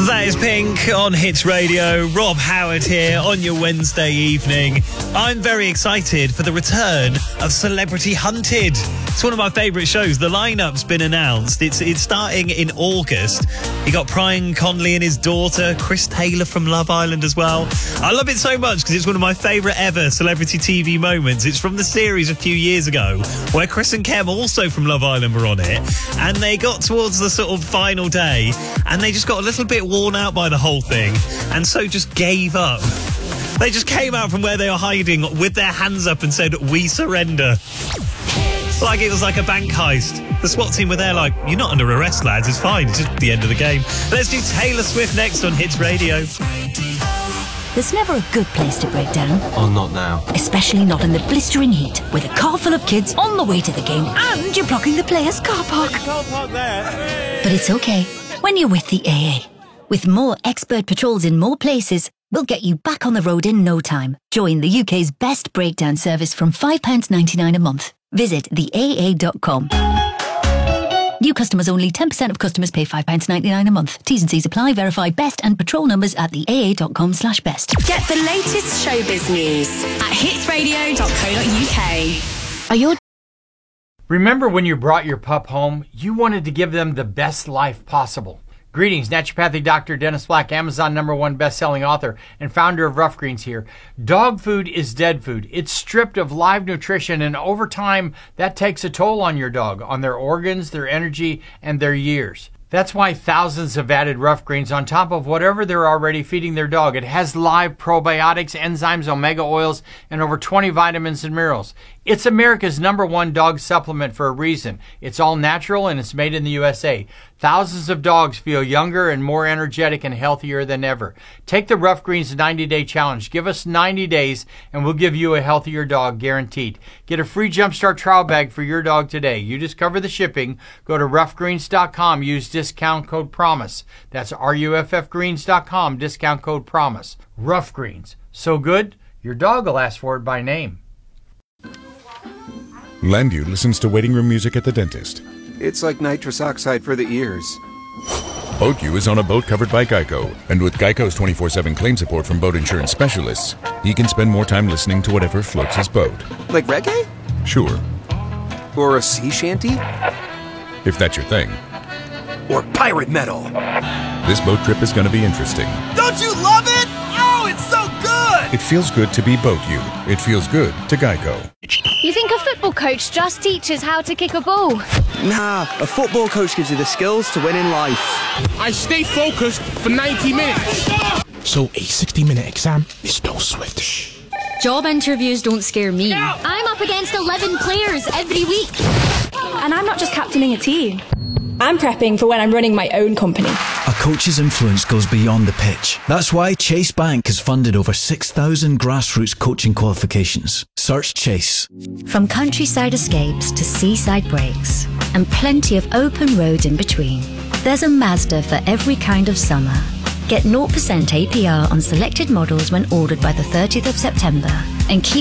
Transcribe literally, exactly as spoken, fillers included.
That is Pink on Hits Radio. Rob Howard here on your Wednesday evening. I'm very excited for the return of Celebrity Hunted. It's one of my favourite shows. The lineup's been announced. It's it's starting in August. You got Brian Conley and his daughter, Chris Taylor from Love Island as well. I love it so much because it's one of my favourite ever celebrity T V moments. It's from the series a few years ago where Chris and Kem, also from Love Island, were on it, and they got towards the sort of final day and they just got a little bit worn out by the whole thing and so just gave up. They just came out from where they were hiding with their hands up and said, "We surrender." Like it was like a bank heist. The SWAT team were there like, "You're not under arrest, lads. It's fine. It's just the end of the game." Let's do Taylor Swift next on Hits Radio. There's never a good place to break down. Oh, not now. Especially not in the blistering heat, with a car full of kids on the way to the game and you're blocking the players' car park. Car park there. But it's okay when you're with the A A. With more expert patrols in more places, we'll get you back on the road in no time. Join the U K's best breakdown service from five pounds ninety-nine a month. Visit the A A dot com. New customers only. ten percent of customers pay five pounds ninety-nine a month. T's and C's apply. Verify best and patrol numbers at the A A dot com slash best. Get the latest showbiz news at hits radio dot co dot U K. Are your Remember when you brought your pup home, you wanted to give them the best life possible. Greetings, naturopathic doctor Dennis Black, Amazon number one best-selling author and founder of Rough Greens here. Dog food is dead food. It's stripped of live nutrition, and over time, that takes a toll on your dog, on their organs, their energy, and their years. That's why thousands have added Rough Greens on top of whatever they're already feeding their dog. It has live probiotics, enzymes, omega oils, and over twenty vitamins and minerals. It's America's number one dog supplement for a reason. It's all natural and it's made in the U S A. Thousands of dogs feel younger and more energetic and healthier than ever. Take the Rough Greens ninety-day challenge. Give us ninety days and we'll give you a healthier dog guaranteed. Get a free Jumpstart trial bag for your dog today. You just cover the shipping. Go to rough greens dot com. Use discount code PROMISE. That's R U F F greens dot com. Discount code PROMISE. Rough Greens. So good, your dog will ask for it by name. Landview listens to waiting room music at the dentist. It's like nitrous oxide for the ears. BoatU is on a boat covered by Geico, and with Geico's twenty-four seven claim support from boat insurance specialists, he can spend more time listening to whatever floats his boat. Like reggae? Sure. Or a sea shanty? If that's your thing. Or pirate metal? This boat trip is going to be interesting. Don't you love it? Oh, it's so good! It feels good to be BoatU. It feels good to Geico. You think a football coach just teaches how to kick a ball? Nah, a football coach gives you the skills to win in life. I stay focused for ninety minutes. So a sixty-minute exam is no sweat. Job interviews don't scare me. I'm up against eleven players every week. And I'm not just captaining a team. I'm prepping for when I'm running my own company. A coach's influence goes beyond the pitch. That's why Chase Bank has funded over six thousand grassroots coaching qualifications. Search Chase. From countryside escapes to seaside breaks, and plenty of open roads in between, there's a Mazda for every kind of summer. Get zero percent A P R on selected models when ordered by the thirtieth of September and keep